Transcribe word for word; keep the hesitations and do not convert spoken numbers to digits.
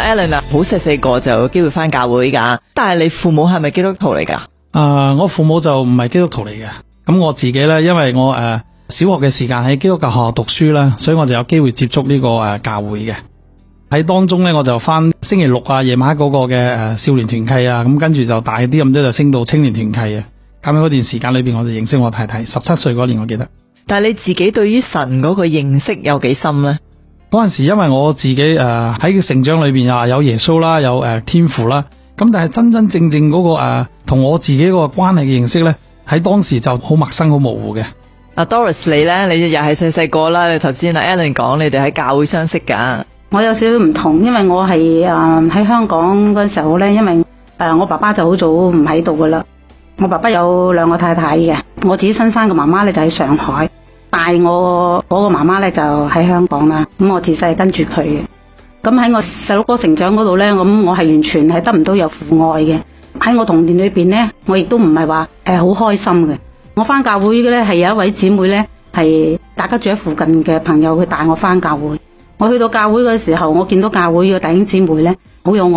Alan 啊，好細細個就有機會翻教會噶，但係你父母係咪基督徒嚟噶？ 啊，我父母就唔係基督徒嚟嘅。咁我自己咧，因為我誒、呃、小學嘅時間喺基督教學校讀書啦，所以我就有機會接觸呢、這個誒、呃、教會嘅。喺當中咧，我就翻星期六啊夜晚嗰個嘅誒、呃、少年團契啊，咁跟住就大啲咁多就升到青年團契啊。咁喺嗰段時間裏邊，我就認識我太太。十七歲嗰年我記得。 但係你自己對於神嗰個認識有幾深呢？ 嗰陣時因為我自己誒喺、呃、成長裏邊啊有耶穌啦，有誒、呃、天父啦，咁但係真真正正嗰、那個誒同、呃、我自己嗰個關係嘅認識咧，喺當時就好陌生好模糊嘅。 阿 Doris 你咧，你又係細細個啦，你頭先阿 Alan 講你哋喺教會相識噶。 我有少少唔同，因為我係誒喺香港嗰時候咧，因為誒、呃、我爸爸就好早唔喺度噶啦。我爸爸有兩個太太嘅，我自己親生嘅媽媽咧就喺上海，帶我嗰個媽媽咧就喺香港啦。咁我自細跟住佢嘅，咁喺我細佬哥成長嗰度咧，咁我係完全係得唔到有父愛嘅。喺我童年裏邊咧，我亦都唔係話誒好開心嘅。我翻教會嘅咧係有一位姊妹咧，係大家住喺附近嘅朋友，佢帶我翻教會。我去到教會嘅時候，我見到教會嘅弟兄姊妹咧，好有愛。